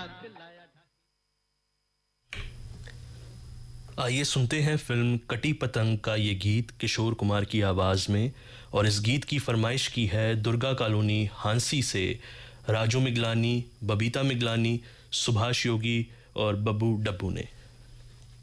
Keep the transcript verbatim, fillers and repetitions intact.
आइए सुनते हैं फिल्म कटी पतंग का ये गीत किशोर कुमार की आवाज़ में, और इस गीत की फरमाइश की है दुर्गा कॉलोनी हांसी से राजू मिगलानी, बबीता मिगलानी, सुभाष योगी और बब्बू डब्बू ने।